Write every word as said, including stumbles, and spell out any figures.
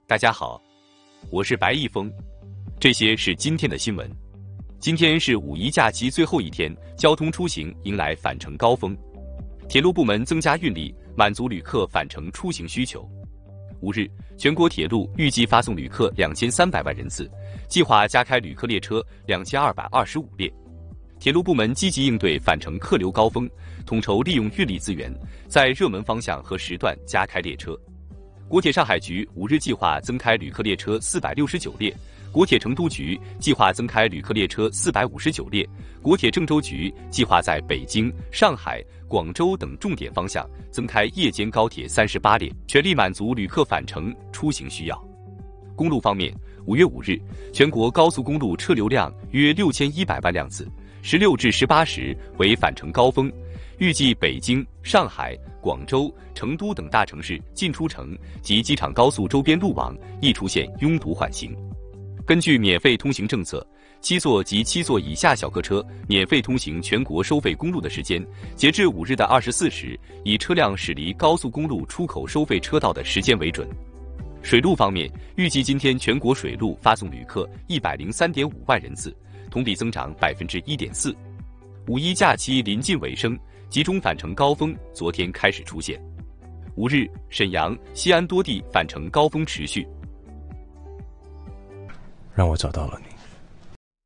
大家好，我是白毅峰，这些是今天的新闻。今天是五一假期最后一天，交通出行迎来返程高峰，铁路部门增加运力，满足旅客返程出行需求。五日，全国铁路预计发送旅客两千三百万人次，计划加开旅客列车两千二百二十五列。铁路部门积极应对返程客流高峰，统筹利用运力资源，在热门方向和时段加开列车。国铁上海局五日计划增开旅客列车四百六十九列，国铁成都局计划增开旅客列车四百五十九列，国铁郑州局计划在北京、上海、广州等重点方向增开夜间高铁三十八列，全力满足旅客返程出行需要。公路方面，五月五日，全国高速公路车流量约六千一百万辆次，十六至十八时为返程高峰，预计北京、上海、广州、成都等大城市进出城及机场高速周边路网易出现拥堵缓行。根据免费通行政策，七座及七座以下小客车免费通行全国收费公路的时间，截至五日的二十四时，以车辆驶离高速公路出口收费车道的时间为准。水路方面，预计今天全国水路发送旅客一百零三点五万人次，同比增长百分之一点四。五一假期临近尾声，集中返程高峰昨天开始出现。五日，沈阳、西安多地返程高峰持续。 让我找到了你。